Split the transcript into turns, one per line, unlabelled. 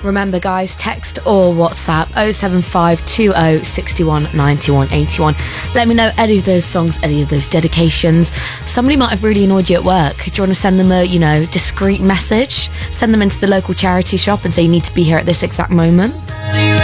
Remember, guys, text or WhatsApp 07520 61 91 81. Let me know any of those songs, any of those dedications. Somebody might have really annoyed you at work. Do you want to send them a, discreet message? Send them into the local charity shop and say you need to be here at this exact moment.